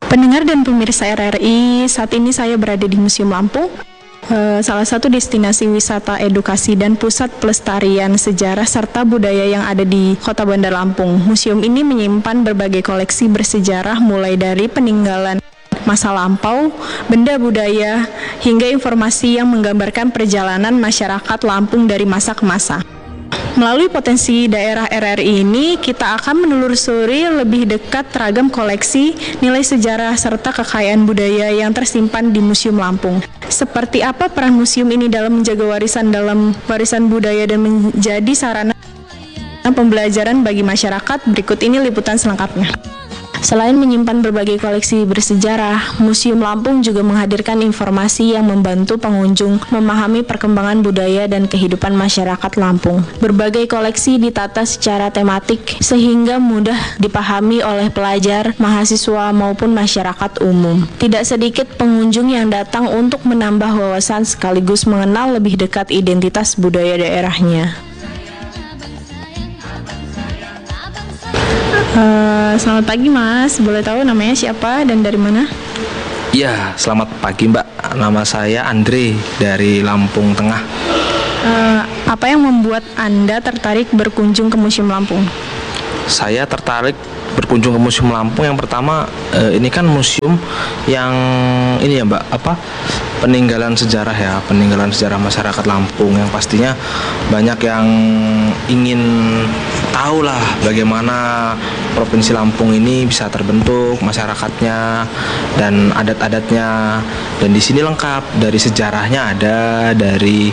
Pendengar dan pemirsa RRI, saat ini saya berada di Museum Lampung, salah satu destinasi wisata edukasi dan pusat pelestarian sejarah serta budaya yang ada di Kota Bandar Lampung. Museum ini menyimpan berbagai koleksi bersejarah mulai dari peninggalan masa lampau, benda budaya, hingga informasi yang menggambarkan perjalanan masyarakat Lampung dari masa ke masa. Melalui potensi daerah RRI ini, kita akan menelusuri lebih dekat ragam koleksi, nilai sejarah, serta kekayaan budaya yang tersimpan di Museum Lampung. Seperti apa peran museum ini dalam menjaga warisan budaya dan menjadi sarana pembelajaran bagi masyarakat? Berikut ini liputan selengkapnya. Selain menyimpan berbagai koleksi bersejarah, Museum Lampung juga menghadirkan informasi yang membantu pengunjung memahami perkembangan budaya dan kehidupan masyarakat Lampung. Berbagai koleksi ditata secara tematik sehingga mudah dipahami oleh pelajar, mahasiswa maupun masyarakat umum. Tidak sedikit pengunjung yang datang untuk menambah wawasan sekaligus mengenal lebih dekat identitas budaya daerahnya. Selamat pagi Mas, boleh tahu namanya siapa dan dari mana? Ya, selamat pagi Mbak. Nama saya Andre dari Lampung Tengah. Apa yang membuat Anda tertarik berkunjung ke Museum Lampung? Saya tertarik berkunjung ke Museum Lampung yang pertama, ini kan museum yang ini ya Mbak, peninggalan sejarah masyarakat Lampung yang pastinya banyak yang ingin tahu lah bagaimana Provinsi Lampung ini bisa terbentuk, masyarakatnya dan adat-adatnya. Dan di sini lengkap, dari sejarahnya ada, dari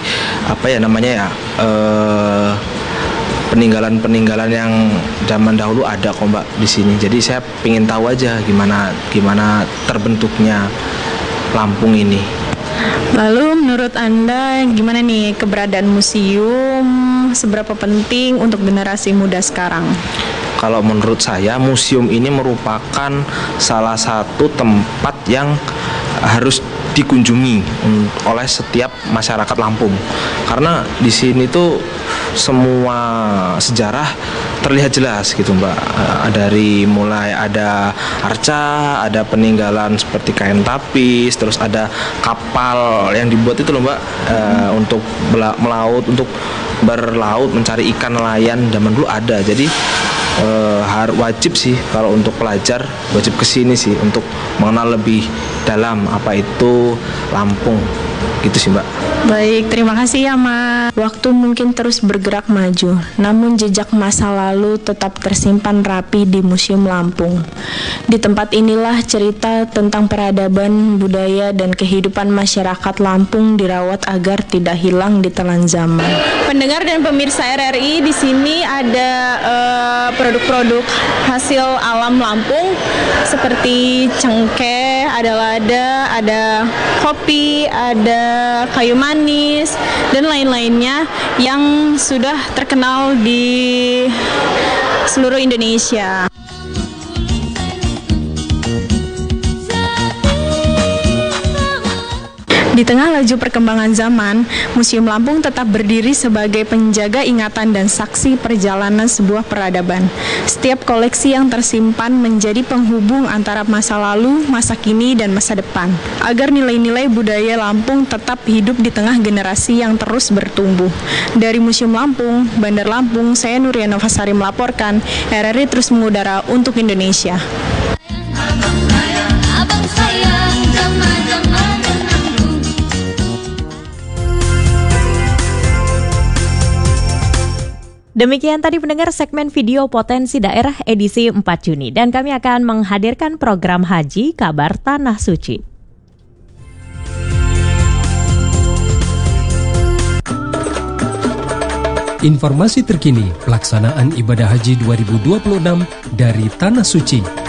peninggalan yang zaman dahulu ada kok Mbak di sini. Jadi saya ingin tahu aja gimana terbentuknya Lampung ini. Lalu menurut Anda gimana nih keberadaan museum, seberapa penting untuk generasi muda sekarang? Kalau menurut saya museum ini merupakan salah satu tempat yang harus dikunjungi oleh setiap masyarakat Lampung. Karena di sini tuh semua sejarah terlihat jelas gitu Mbak. Dari mulai ada arca, ada peninggalan seperti kain tapis, terus ada kapal yang dibuat itu loh Mbak, untuk untuk berlaut mencari ikan nelayan zaman dulu ada. Jadi wajib sih kalau untuk pelajar wajib kesini sih untuk mengenal lebih dalam apa itu Lampung gitu sih Mbak. Baik, terima kasih ya Mas. Waktu mungkin terus bergerak maju, namun jejak masa lalu tetap tersimpan rapi di Museum Lampung. Di tempat inilah cerita tentang peradaban, budaya, dan kehidupan masyarakat Lampung dirawat agar tidak hilang di telan zaman. Pendengar dan pemirsa RRI, di sini ada produk-produk hasil alam Lampung seperti cengkeh, ada lada, ada kopi, ada kayu manis, dan lain-lainnya yang sudah terkenal di seluruh Indonesia. Di tengah laju perkembangan zaman, Museum Lampung tetap berdiri sebagai penjaga ingatan dan saksi perjalanan sebuah peradaban. Setiap koleksi yang tersimpan menjadi penghubung antara masa lalu, masa kini, dan masa depan, agar nilai-nilai budaya Lampung tetap hidup di tengah generasi yang terus bertumbuh. Dari Museum Lampung, Bandar Lampung, saya Nuriana Fasari melaporkan. RRI terus mengudara untuk Indonesia. Demikian tadi pendengar segmen video Potensi Daerah edisi 4 Juni. Dan kami akan menghadirkan program Haji Kabar Tanah Suci. Informasi terkini pelaksanaan ibadah haji 2026 dari Tanah Suci.